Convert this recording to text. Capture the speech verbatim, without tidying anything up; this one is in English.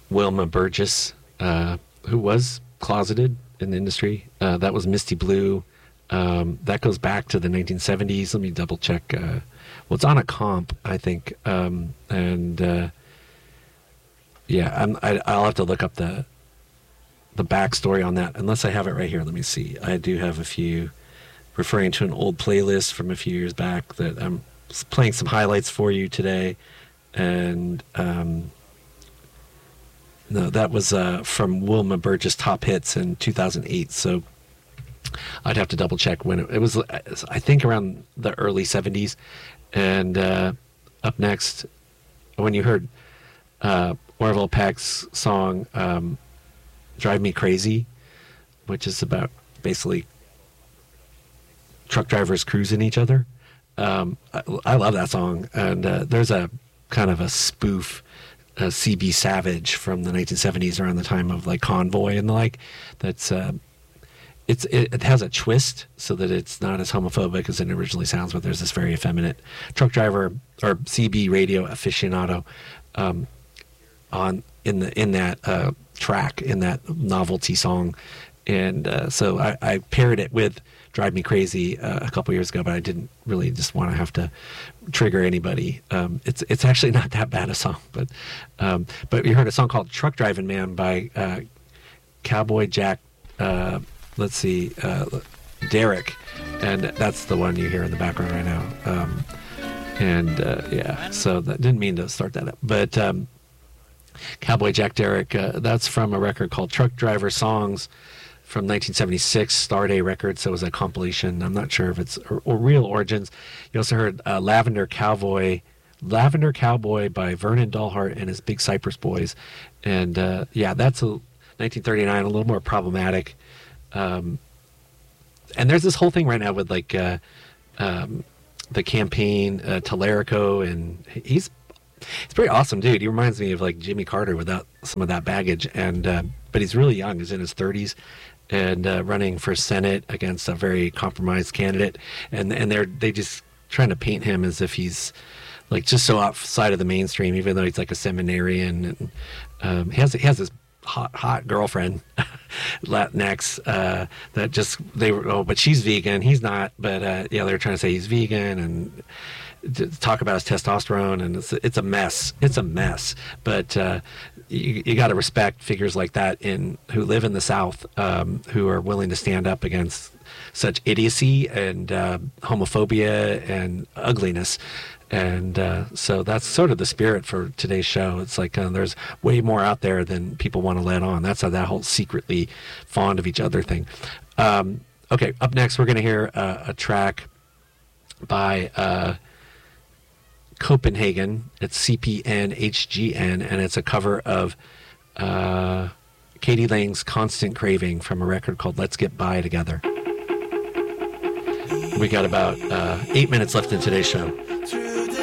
Wilma Burgess, uh, who was closeted in the industry. Uh, that was Misty Blue. Um, that goes back to the nineteen seventies. Let me double check. Uh, well, it's on a comp, I think. Um, and uh, yeah, I'm, I, I'll have to look up the the backstory on that, unless I have it right here. Let me see. I do have a few, referring to an old playlist from a few years back that I'm playing some highlights for you today. And um, no, that was uh, from Wilma Burgess Top Hits in two thousand eight. So I'd have to double check when it, it was, I think around the early seventies. And uh, up next, when you heard uh, Orville Peck's song, um, Drive Me Crazy, which is about basically truck drivers cruising each other. Um, I, I love that song. And uh, there's a kind of a spoof, uh, C B Savage from the nineteen seventies around the time of like Convoy and the like. That's uh, it's it, it has a twist so that it's not as homophobic as it originally sounds, but there's this very effeminate truck driver or C B radio aficionado um, on in the in that uh, track, in that novelty song. And uh, so I, I paired it with Drive Me Crazy uh, a couple years ago, but I didn't really just want to have to trigger anybody. Um, it's it's actually not that bad a song, but um, but we heard a song called Truck Driving Man by uh, Cowboy Jack, uh, let's see, uh, Derek, and that's the one you hear in the background right now. Um, and uh, yeah, so that didn't mean to start that up, but um, Cowboy Jack Derek, uh, that's from a record called Truck Driver Songs from nineteen seventy-six, Starday Records. So it was a compilation. I'm not sure if it's or, or real origins. You also heard uh, Lavender Cowboy, Lavender Cowboy by Vernon Dalhart and his Big Cypress Boys. And uh, yeah, that's a nineteen thirty-nine, a little more problematic. Um, and there's this whole thing right now with like uh, um, the campaign, uh, Tellerico, and he's he's pretty awesome dude. He reminds me of like Jimmy Carter without some of that baggage. And uh, but he's really young. He's in his thirties. And uh, running for Senate against a very compromised candidate, and and they're they just trying to paint him as if he's like just so outside of the mainstream, even though he's like a seminarian. And um, he has he has this hot hot girlfriend, Latinx, uh, that just they were oh, but she's vegan, he's not. But uh, yeah, they're trying to say he's vegan and talk about his testosterone, and it's it's a mess. It's a mess. But uh, you, you got to respect figures like that in who live in the South, um, who are willing to stand up against such idiocy and uh, homophobia and ugliness. And uh, so that's sort of the spirit for today's show. It's like uh, there's way more out there than people want to let on. That's how that whole secretly fond of each other thing. Um, okay, up next we're going to hear uh, a track by uh, Copenhagen. It's C P N H G N, and it's a cover of uh, Katie Lang's Constant Craving from a record called Let's Get By Together. We got about uh, eight minutes left in today's show.